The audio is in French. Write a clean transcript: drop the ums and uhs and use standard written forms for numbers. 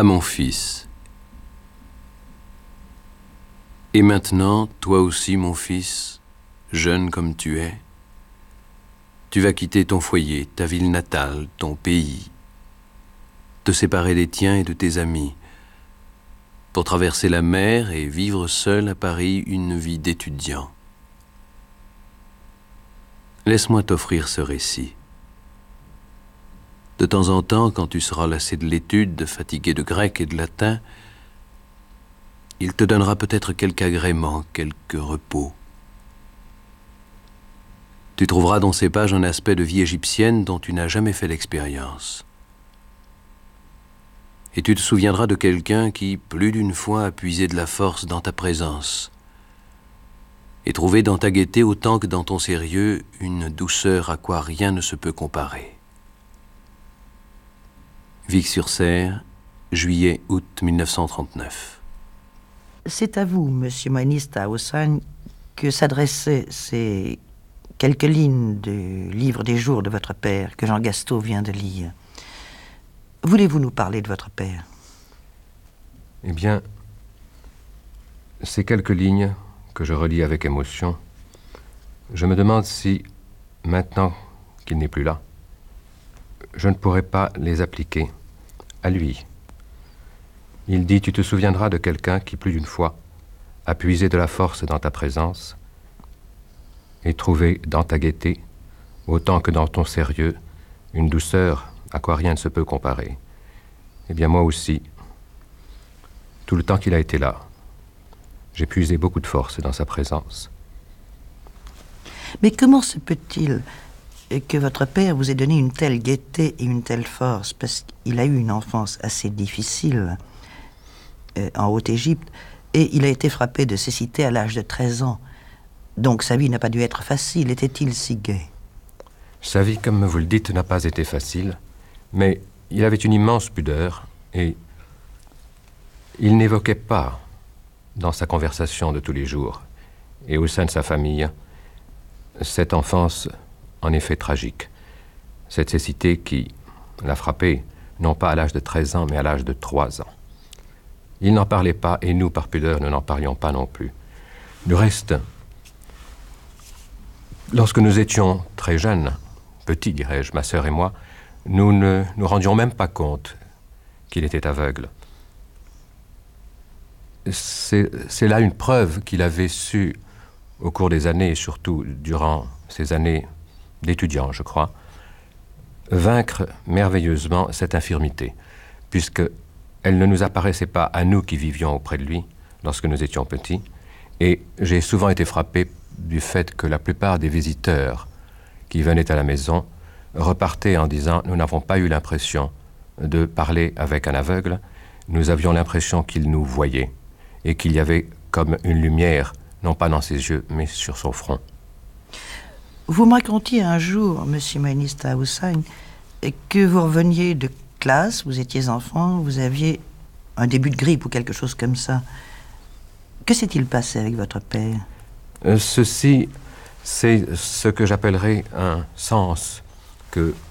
À mon fils. Et maintenant, toi aussi, mon fils, jeune comme tu es, tu vas quitter ton foyer, ta ville natale, ton pays, te séparer des tiens et de tes amis, pour traverser la mer et vivre seul à Paris une vie d'étudiant. Laisse-moi t'offrir ce récit. De temps en temps, quand tu seras lassé de l'étude, fatigué de grec et de latin, il te donnera peut-être quelque agrément, quelque repos. Tu trouveras dans ces pages un aspect de vie égyptienne dont tu n'as jamais fait l'expérience. Et tu te souviendras de quelqu'un qui, plus d'une fois, a puisé de la force dans ta présence et trouvé dans ta gaieté autant que dans ton sérieux une douceur à quoi rien ne se peut comparer. Vic-sur-Serre, juillet-août 1939. C'est à vous, Monsieur Moïniste Haussaigne, que s'adressaient ces quelques lignes du livre des jours de votre père que Jean Gastaut vient de lire. Voulez-vous nous parler de votre père? Eh bien, ces quelques lignes que je relis avec émotion, je me demande si, maintenant qu'il n'est plus là, je ne pourrais pas les appliquer à lui. Il dit « Tu te souviendras de quelqu'un qui, plus d'une fois, a puisé de la force dans ta présence et trouvé dans ta gaieté, autant que dans ton sérieux, une douceur à quoi rien ne se peut comparer. » Eh bien, moi aussi, tout le temps qu'il a été là, j'ai puisé beaucoup de force dans sa présence. Mais comment se peut-il que votre père vous ait donné une telle gaieté et une telle force? Parce qu'il a eu une enfance assez difficile en Haute-Égypte, et il a été frappé de cécité à l'âge de 13 ans. Donc sa vie n'a pas dû être facile. Était-il si gai? Sa vie, comme vous le dites, n'a pas été facile, mais il avait une immense pudeur et il n'évoquait pas, dans sa conversation de tous les jours et au sein de sa famille, cette enfance en effet tragique, cette cécité qui l'a frappé, non pas à l'âge de 13 ans, mais à l'âge de 3 ans. Il n'en parlait pas, et nous, par pudeur, nous n'en parlions pas non plus. Du reste, lorsque nous étions très jeunes, petits, dirais-je, ma sœur et moi, nous ne nous rendions même pas compte qu'il était aveugle. C'est là une preuve qu'il avait su, au cours des années, et surtout durant ces années d'étudiant, je crois, vaincre merveilleusement cette infirmité, puisqu'elle ne nous apparaissait pas à nous qui vivions auprès de lui lorsque nous étions petits, et j'ai souvent été frappé du fait que la plupart des visiteurs qui venaient à la maison repartaient en disant « Nous n'avons pas eu l'impression de parler avec un aveugle, nous avions l'impression qu'il nous voyait et qu'il y avait comme une lumière, non pas dans ses yeux, mais sur son front. » Vous me racontiez un jour, Monsieur Moïniste Haussaigne, que vous reveniez de classe, vous étiez enfant, vous aviez un début de grippe ou quelque chose comme ça. Que s'est-il passé avec votre père? Ceci, c'est ce que j'appellerais un sens que